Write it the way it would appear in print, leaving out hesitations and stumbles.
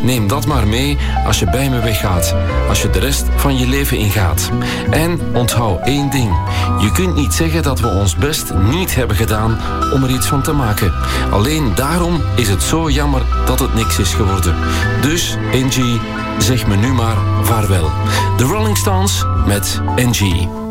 neem dat maar mee als je bij me weggaat, als je de rest van je leven ingaat. En onthoud één ding. Je kunt niet zeggen dat we ons best niet hebben gedaan om er iets van te maken. Alleen daarom is het zo jammer dat het niks is geworden. Dus, Angie, zeg me nu maar vaarwel. De Rolling Stones met Angie.